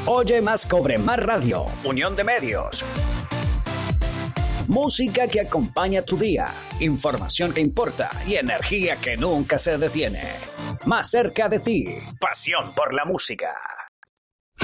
Oye Más, Cobre Más Radio, Unión de Medios. Música que acompaña tu día, información que importa y energía que nunca se detiene. Más cerca de ti, pasión por la música.